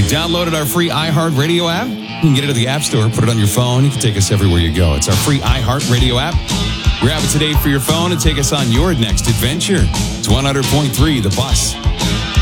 Downloaded our free iHeartRadio app? You can get it at the App Store, put it on your phone. You can take us everywhere you go. It's our free iHeartRadio app. Grab it today for your phone and take us on your next adventure. It's 100.3 The Bus.